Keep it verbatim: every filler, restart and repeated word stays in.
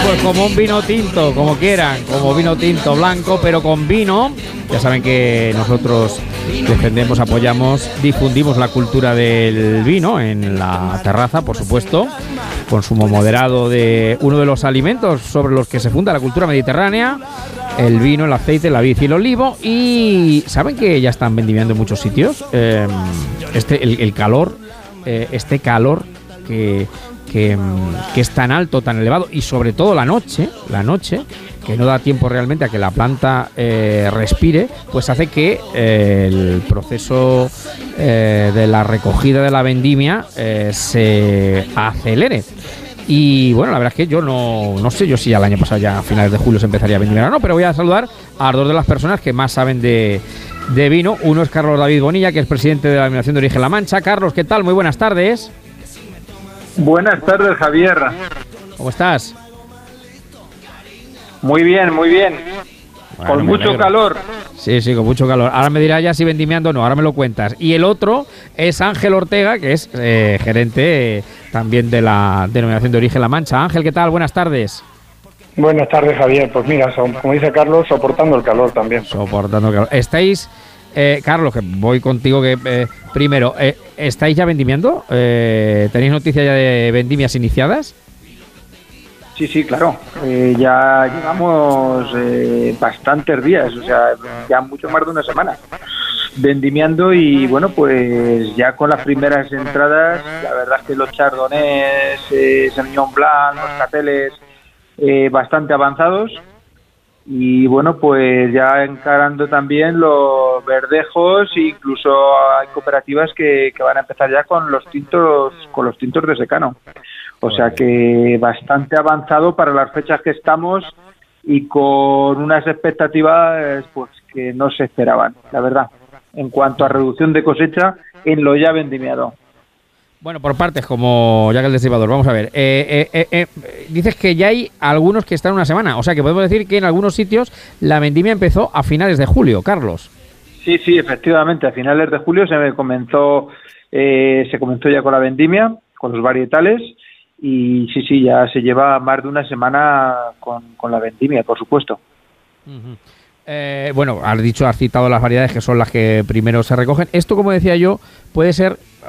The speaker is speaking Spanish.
pues como un vino tinto, como quieran, como vino tinto blanco, pero con vino. Ya saben que nosotros defendemos, apoyamos, difundimos la cultura del vino en la terraza, por supuesto. Consumo moderado de uno de los alimentos sobre los que se funda la cultura mediterránea. El vino, el aceite, la vid y el olivo. Y ¿saben que ya están vendimiando en muchos sitios? Eh, este, el, el calor, eh, este calor que... Que, que es tan alto, tan elevado, y sobre todo la noche, la noche, que no da tiempo realmente a que la planta eh, respire, pues hace que eh, el proceso eh, de la recogida de la vendimia eh, se acelere. Y bueno, la verdad es que yo no, no sé yo si al año pasado ya a finales de julio se empezaría a vendimiar o no, pero voy a saludar a dos de las personas que más saben de, de vino. Uno es Carlos David Bonilla, que es presidente de la Denominación de Origen La Mancha. Carlos, ¿qué tal? Muy buenas tardes. Buenas tardes, Javier. ¿Cómo estás? Muy bien, muy bien. Bueno, con mucho calor. Sí, sí, con mucho calor. Ahora me dirás ya si vendimiando o no, ahora me lo cuentas. Y el otro es Ángel Ortega, que es eh, gerente eh, también de la Denominación de Origen La Mancha. Ángel, ¿qué tal? Buenas tardes. Buenas tardes, Javier. Pues mira, son, como dice Carlos, soportando el calor también. Soportando el calor. ¿Estáis, eh, Carlos, que voy contigo, que eh, primero, eh, ¿estáis ya vendimiando? Eh, ¿Tenéis noticias ya de vendimias iniciadas? Sí, sí, claro. Eh, ya llevamos eh, bastantes días, o sea, ya mucho más de una semana vendimiando y bueno, pues ya con las primeras entradas, la verdad es que los chardonnays, eh, Sauvignon Blanc, los cateles, eh, bastante avanzados. Y bueno, pues ya encarando también los verdejos, e incluso hay cooperativas que, que van a empezar ya con los tintos, con los tintos de secano. O sea que bastante avanzado para las fechas que estamos y con unas expectativas pues que no se esperaban, la verdad, en cuanto a reducción de cosecha en lo ya vendimiado. Bueno, por partes, como Jack el Destripador, vamos a ver. Eh, eh, eh, eh, dices que ya hay algunos que están una semana, o sea que podemos decir que en algunos sitios la vendimia empezó a finales de julio, Carlos. Sí, sí, efectivamente, a finales de julio se comenzó, eh, se comenzó ya con la vendimia, con los varietales, y sí, sí, ya se lleva más de una semana con, con la vendimia, por supuesto. Uh-huh. Eh, bueno, has dicho, has citado las variedades que son las que primero se recogen. Esto, como decía yo, puede ser